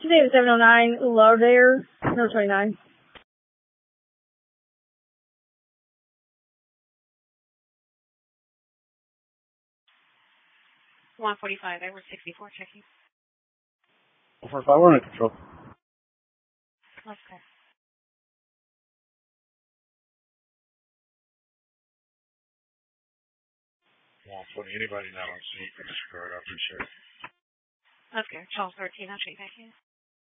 Today 709, Lauderdale, number 29. 145, Edward 64, checking. 145, we're in control. Let's go. Anybody now on scene for this card, I appreciate it. Let's go. Charles 13, I'll check back in.